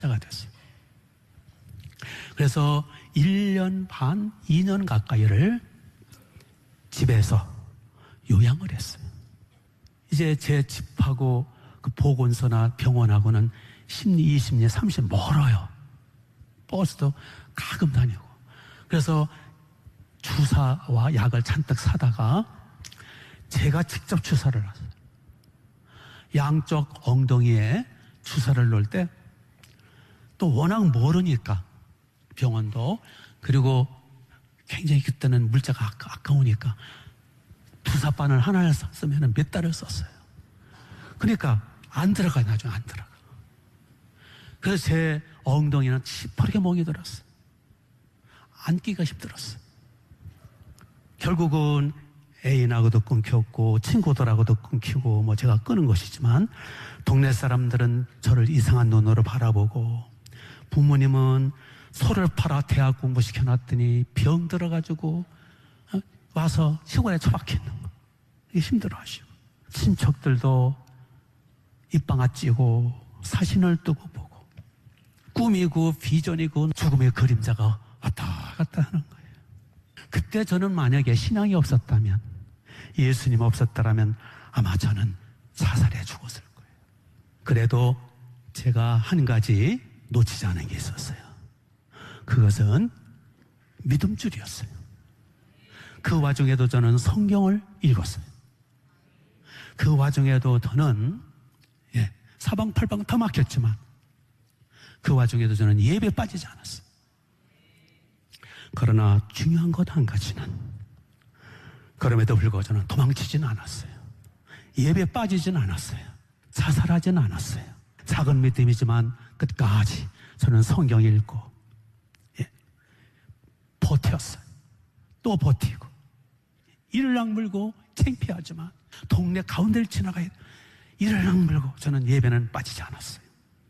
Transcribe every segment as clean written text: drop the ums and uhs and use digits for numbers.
가 됐어요. 그래서 1년 반, 2년 가까이를 집에서 요양을 했어요. 이제 제 집하고 그 보건소나 병원하고는 10리, 20리, 30리 멀어요. 버스도 가끔 다니고. 그래서 주사와 약을 잔뜩 사다가 제가 직접 주사를 놨어요. 양쪽 엉덩이에 주사를 놓을 때 또 워낙 멀으니까 병원도, 그리고 굉장히 그때는 물자가 아까우니까 주사바늘 하나를 쓰면 몇 달을 썼어요. 그러니까 안 들어가요. 나중에 안 들어가. 그래서 제 엉덩이는 시퍼렇게 멍이 들었어요. 앉기가 힘들었어요. 결국은 애인하고도 끊겼고 친구들하고도 끊기고 뭐 제가 끊은 것이지만 동네 사람들은 저를 이상한 눈으로 바라보고, 부모님은 소를 팔아 대학 공부 시켜놨더니 병 들어가지고 와서 시골에 처박혀 있는 거, 이게 힘들어하시고, 친척들도 입방아 찌고 사진을 뜨고 보고, 꿈이고 비전이고 죽음의 그림자가 왔다 갔다 하는 거예요. 그때 저는 만약에 신앙이 없었다면, 예수님 없었더라면 아마 저는 자살해 죽었을 거예요. 그래도 제가 한 가지 놓치지 않은 게 있었어요. 그것은 믿음줄이었어요. 그 와중에도 저는 성경을 읽었어요. 그 와중에도 저는 사방팔방 더 막혔지만 그 와중에도 저는 예배에 빠지지 않았어요. 그러나 중요한 것 한 가지는, 그럼에도 불구하고 저는 도망치지는 않았어요. 예배에 빠지지는 않았어요. 자살하지는 않았어요. 작은 믿음이지만 끝까지 저는 성경 읽고 버텼어요. 또 버티고, 이를 악물고 창피하지만 동네 가운데를 지나가야 이를 악물고 저는 예배는 빠지지 않았어요.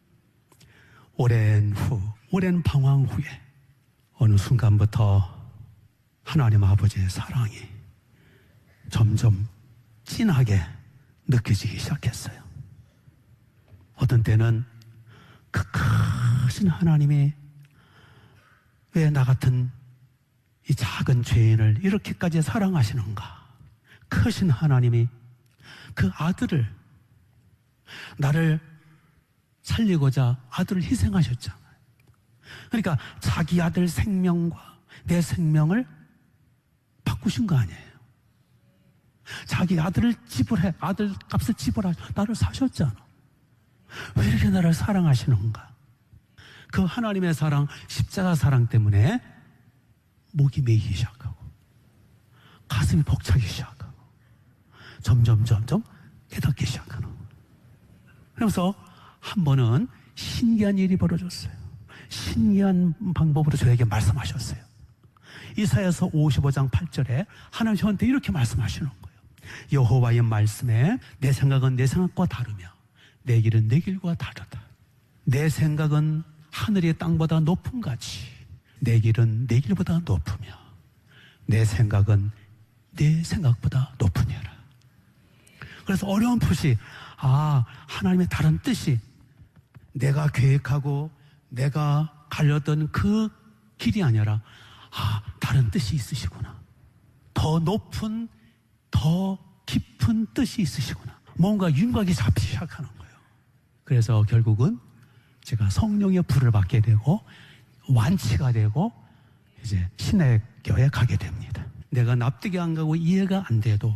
오랜 방황 후에 어느 순간부터 하나님 아버지의 사랑이 점점 진하게 느껴지기 시작했어요. 어떤 때는 그 크신 하나님이 왜 나 같은 이 작은 죄인을 이렇게까지 사랑하시는가? 크신 하나님이 그 아들을, 나를 살리고자 아들을 희생하셨잖아요. 그러니까 자기 아들 생명과 내 생명을 바꾸신 거 아니에요. 자기 아들을 지불해, 아들 값을 지불하셔 나를 사셨잖아. 왜 이렇게 나를 사랑하시는가? 그 하나님의 사랑, 십자가 사랑 때문에 목이 메이기 시작하고 가슴이 벅차기 시작하고 점점 깨닫기 시작하는 거예요. 그러면서 한 번은 신기한 일이 벌어졌어요. 신기한 방법으로 저에게 말씀하셨어요. 이사야서 55장 8절에 하나님 저한테 이렇게 말씀하시는 거예요. 여호와의 말씀에 내 생각은 내 생각과 다르며 내 길은 내 길과 다르다. 내 생각은 하늘이 땅보다 높음 같이 내 길은 내 길보다 높으며 내 생각은 내 생각보다 높으니라. 그래서 어렴풋이 하나님의 다른 뜻이 내가 계획하고 내가 가려던 그 길이 아니라 다른 뜻이 있으시구나. 더 높은, 더 깊은 뜻이 있으시구나. 뭔가 윤곽이 잡히기 시작하는 거예요. 그래서 결국은 제가 성령의 불을 받게 되고 완치가 되고 이제 신학교에 가게 됩니다. 내가 납득이 안 가고 이해가 안 돼도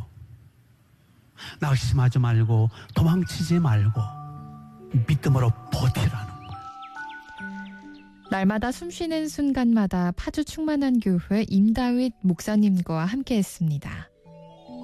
낙심하지 말고 도망치지 말고 믿음으로 버티라는 거예요. 날마다 숨쉬는 순간마다 파주 충만한 교회 임다윗 목사님과 함께했습니다.